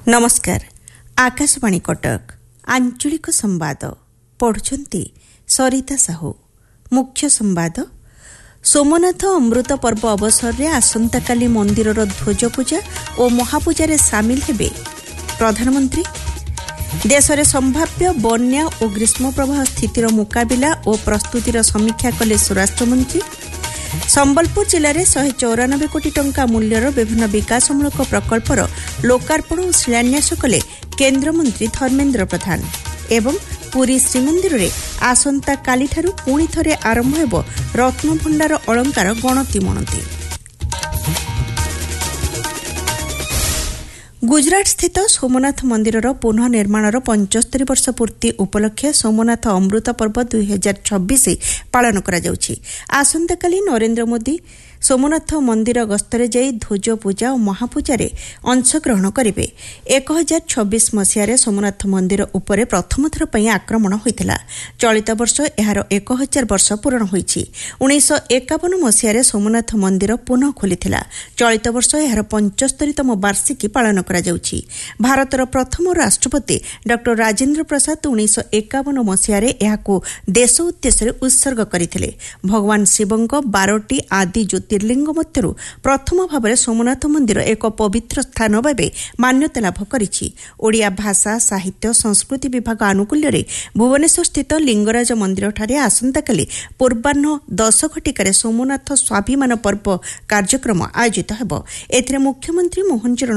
नमस्कार। आकाशवाणी कटक आंचलिक संवाद पढ़ुछंती सरिता साहू। मुख्य संवाद। सोमनाथ अमृत पर्व अवसर रे आसंताकाली मंदिरर ध्वज पूजा और महापूजा सामिल हेबे प्रधानमंत्री। देश में संभाव्य बन्या और ग्रीष्म प्रवाह स्थितिर मुकाबिला और प्रस्तुतिर समीक्षा कले स्वराष्ट्रमंत्री। संबलपुर जिले में 194 कोटी टंका मूल्यर विभिन्न विकासमूलक प्रकल्पर लोकार्पण और शिलान्यास कले केन्द्रमंत्री धर्मेन्द्र प्रधान। एवं पुरी श्रीमंदिर में आसंता कालीठारू पुणी थरे आरंभ हेब रत्नभंडार अलंकार गणति मणति। गुजरात स्थित सोमनाथ मंदिरर पुनः निर्माणर 75 वर्ष पूर्ति उपलक्षे सोमनाथ अमृत पर्व 2026 पालन करा जाउछि। आसंताकाली नरेंद्र मोदी सोमनाथ मंदिर गस्तरे जाई ध्वज पूजा और महापूजा अंशग्रहण करेंगे। 1026 मसीह सोमनाथ मंदिर उपरे प्रथम थर पई आक्रमण होइतिला। चलित वर्ष एहार 1000 वर्ष पूर्ण होइछि। 1951 मसीह सोमनाथ मंदिर पुनः खोलिथिला। चलित वर्ष एहार 75तम वार्षिकी पालन करा जाउछि। भारतर प्रथम राष्ट्रपति डॉक्टर राजेंद्र प्रसाद 1951 मसीह एहाकु देश उद्देश्य उत्सर्ग करथिले। भगवान शिवंक 12टी आदि ज्योतिर्लिंग मध्यरु प्रथम भाव सोमनाथ मंदिर एक पवित्र स्थान भावे मान्यता लाभ करिछि। ओडिया भाषा साहित्य संस्कृति विभाग आनुकूल्य भुवनेश्वर स्थित लिंगराज मंदिर ठारे आसंताकाली पूर्वाह्न 10 घटिकार सोमनाथ स्वाभिमान पर्व कार्यक्रम आयोजित हेब। एथिरे मुख्यमंत्री मोहन चरण